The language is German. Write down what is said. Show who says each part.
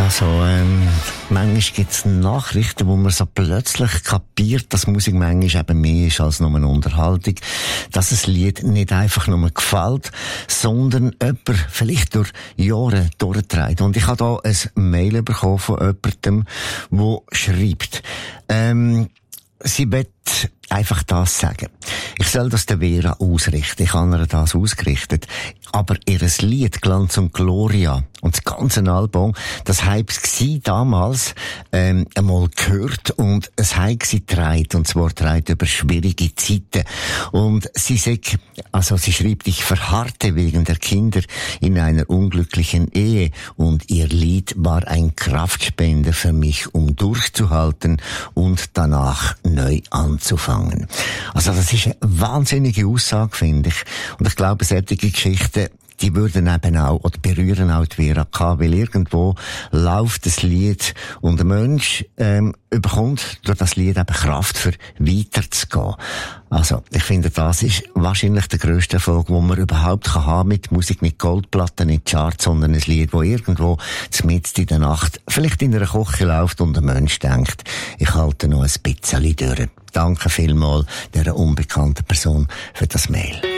Speaker 1: Also, manchmal gibt's Nachrichten, wo man so plötzlich kapiert, dass Musik manchmal eben mehr ist als nur eine Unterhaltung. Dass ein Lied nicht einfach nur gefällt, sondern jemand vielleicht durch Jahre durchträgt. Und ich habe da ein Mail bekommen von jemandem, der schreibt, sie will einfach das sagen. Ich soll das der Vera ausrichten. Ich habe ihr das ausgerichtet. Aber ihr Lied Glanz und Gloria und das ganze Album, das habe ich damals einmal gehört und es habe sie getragen, und zwar getragen über schwierige Zeiten. Und sie sagt, also sie schreibt, ich verharrte wegen der Kinder in einer unglücklichen Ehe und ihr Lied war ein Kraftspender für mich, um durchzuhalten und danach neu anzufangen. Also das ist eine wahnsinnige Aussage, finde ich. Und ich glaube, solche Geschichten, die würden eben auch, oder berühren auch die Vera K., weil irgendwo läuft das Lied und der Mensch bekommt durch das Lied eben Kraft, für weiterzugehen. Also, ich finde, das ist wahrscheinlich der grösste Erfolg, den man überhaupt haben mit Musik, nicht Goldplatten, nicht Charts, sondern ein Lied, das irgendwo mitten in der Nacht vielleicht in einer Küche läuft und der Mensch denkt, ich halte noch ein bisschen durch. Danke vielmals dieser unbekannten Person für das Mail.